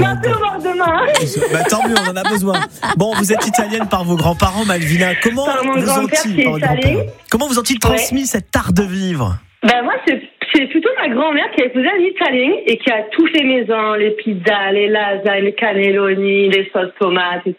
Bientôt mort demain. Tant mieux, on en a besoin. Bon, vous êtes italienne par vos grands-parents, Malvina. Comment Par mon vous grand-père ont-ils, qui est par votre italien. grand-père, comment vous ont-ils transmis cet art de vivre? Moi, c'est plutôt ma grand-mère qui a épousé un Italien et qui a tout fait maison, les pizzas, les lasagnes, les cannelloni, les sauces tomates et